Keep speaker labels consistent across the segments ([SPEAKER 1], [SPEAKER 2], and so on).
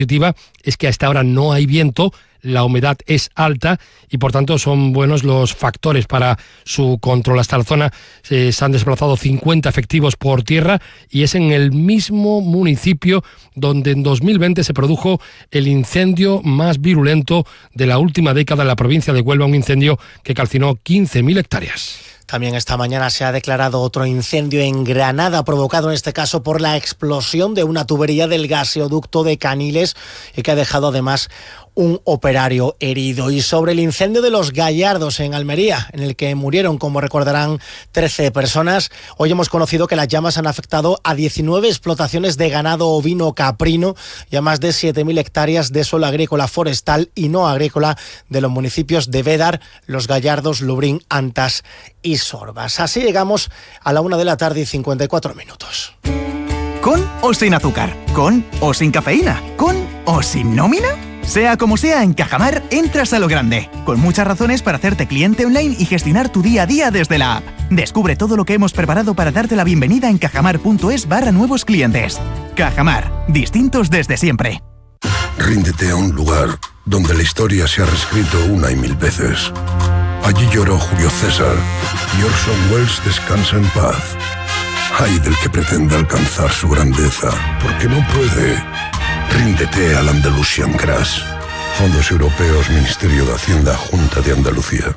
[SPEAKER 1] es que a esta hora no hay viento, la humedad es alta y por tanto son buenos los factores para su control. Hasta la zona se han desplazado 50 efectivos por tierra y es en el mismo municipio donde en 2020 se produjo el incendio más virulento de la última década en la provincia de Huelva, un incendio que calcinó 15.000 hectáreas.
[SPEAKER 2] También esta mañana se ha declarado otro incendio en Granada, provocado en este caso por la explosión de una tubería del gaseoducto de Caniles y que ha dejado además un operario herido. Y sobre el incendio de Los Gallardos en Almería, en el que murieron, como recordarán, 13 personas, hoy hemos conocido que las llamas han afectado a 19 explotaciones de ganado ovino caprino y a más de 7.000 hectáreas de suelo agrícola, forestal y no agrícola de los municipios de Bédar, Los Gallardos, Lubrín, Antas y Sorbas. Así llegamos a la 1:54 p.m.
[SPEAKER 3] ¿Con o sin azúcar? ¿Con o sin cafeína? ¿Con o sin nómina? Sea como sea, en Cajamar entras a lo grande, con muchas razones para hacerte cliente online y gestionar tu día a día desde la app. Descubre todo lo que hemos preparado para darte la bienvenida en cajamar.es/nuevos clientes. Cajamar, distintos desde siempre.
[SPEAKER 4] Ríndete a un lugar donde la historia se ha reescrito una y mil veces. Allí lloró Julio César y Orson Welles descansa en paz. Ay del que pretenda alcanzar su grandeza, porque no puede. Ríndete al Andalusian Crash. Fondos Europeos, Ministerio de Hacienda, Junta de Andalucía.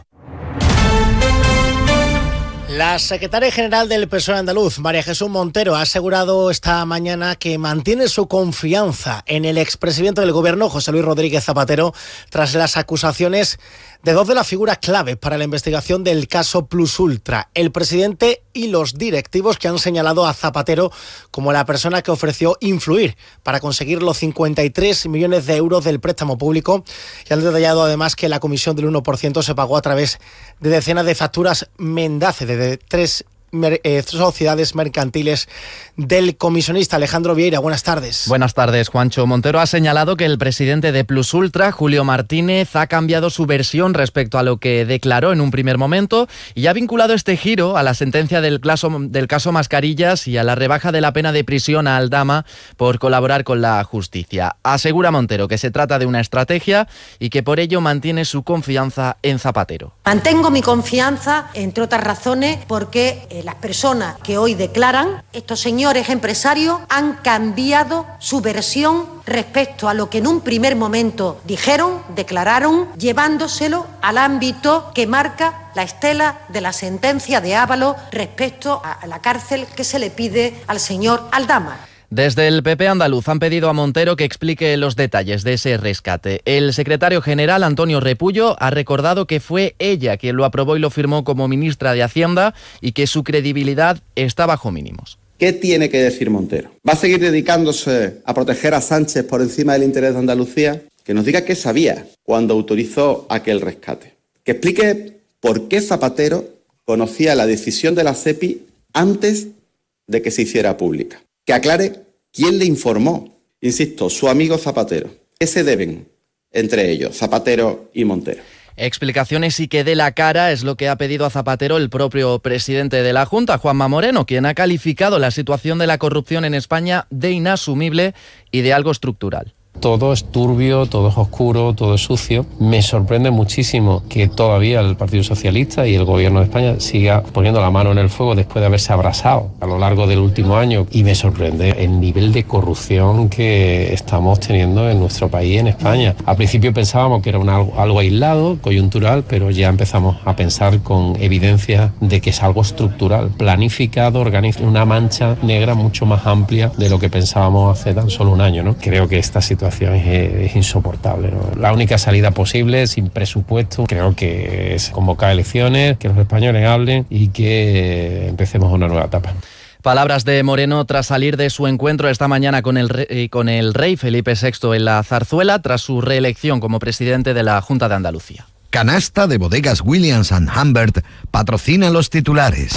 [SPEAKER 2] La secretaria general del PSOE andaluz, María Jesús Montero, ha asegurado esta mañana que mantiene su confianza en el expresidente del Gobierno, José Luis Rodríguez Zapatero, tras las acusaciones de dos de las figuras claves para la investigación del caso Plus Ultra, el presidente y los directivos, que han señalado a Zapatero como la persona que ofreció influir para conseguir los 53 millones de euros del préstamo público, y han detallado además que la comisión del 1% se pagó a través de decenas de facturas mendaces de tres sociedades mercantiles del comisionista. Alejandro Vieira, buenas tardes.
[SPEAKER 5] Buenas tardes, Juancho. Montero ha señalado que el presidente de Plus Ultra, Julio Martínez, ha cambiado su versión respecto a lo que declaró en un primer momento y ha vinculado este giro a la sentencia del caso Mascarillas y a la rebaja de la pena de prisión a Aldama por colaborar con la justicia. Asegura Montero que se trata de una estrategia y que por ello mantiene su confianza en Zapatero.
[SPEAKER 6] Mantengo mi confianza, entre otras razones, porque las personas que hoy declaran, estos señores empresarios, han cambiado su versión respecto a lo que en un primer momento dijeron, declararon, llevándoselo al ámbito que marca la estela de la sentencia de Ábalos respecto a la cárcel que se le pide al señor Aldama.
[SPEAKER 5] Desde el PP andaluz han pedido a Montero que explique los detalles de ese rescate. El secretario general, Antonio Repullo, ha recordado que fue ella quien lo aprobó y lo firmó como ministra de Hacienda y que su credibilidad está bajo mínimos.
[SPEAKER 7] ¿Qué tiene que decir Montero? ¿Va a seguir dedicándose a proteger a Sánchez por encima del interés de Andalucía? Que nos diga qué sabía cuando autorizó aquel rescate. Que explique por qué Zapatero conocía la decisión de la SEPI antes de que se hiciera pública. Que aclare quién le informó. Insisto, su amigo Zapatero. ¿Qué se deben entre ellos, Zapatero y Montero?
[SPEAKER 5] Explicaciones y que dé la cara es lo que ha pedido a Zapatero el propio presidente de la Junta, Juanma Moreno, quien ha calificado la situación de la corrupción en España de inasumible y de algo estructural.
[SPEAKER 8] Todo es turbio, todo es oscuro, todo es sucio. Me sorprende muchísimo que todavía el Partido Socialista y el Gobierno de España siga poniendo la mano en el fuego después de haberse abrasado a lo largo del último año. Y me sorprende el nivel de corrupción que estamos teniendo en nuestro país, en España. Al principio pensábamos que era algo aislado, coyuntural, pero ya empezamos a pensar con evidencia de que es algo estructural, planificado, organizado, una mancha negra mucho más amplia de lo que pensábamos hace tan solo un año, ¿no? Creo que esta situación es insoportable, ¿no? La única salida posible, sin presupuesto, creo que es convocar elecciones, que los españoles hablen y que empecemos una nueva etapa.
[SPEAKER 5] Palabras de Moreno tras salir de su encuentro esta mañana con el rey Felipe VI en la Zarzuela, tras su reelección como presidente de la Junta de Andalucía.
[SPEAKER 9] Canasta de Bodegas Williams & Humbert patrocina los titulares.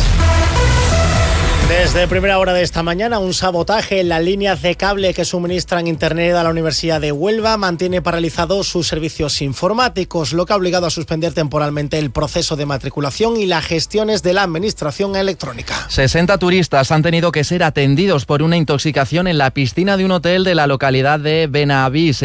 [SPEAKER 2] Desde primera hora de esta mañana, un sabotaje en las líneas de cable que suministran internet a la Universidad de Huelva mantiene paralizados sus servicios informáticos, lo que ha obligado a suspender temporalmente el proceso de matriculación y las gestiones de la administración electrónica.
[SPEAKER 5] 60 turistas han tenido que ser atendidos por una intoxicación en la piscina de un hotel de la localidad de Benavís.